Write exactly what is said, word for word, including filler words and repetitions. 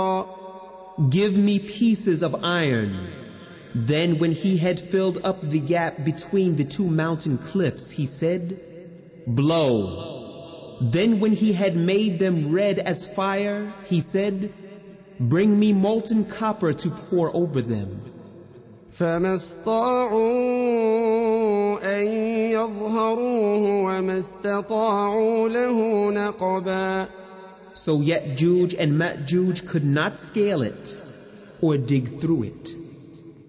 Give me pieces of iron. Then when he had filled up the gap between the two mountain cliffs, he said, Blow. Then when he had made them red as fire, he said, Bring me molten copper to pour over them. فما استطاعوا أن يظهروه وما استطاعوا له نقبا. So Ya'juj and Ma'juj could not scale it or dig through it.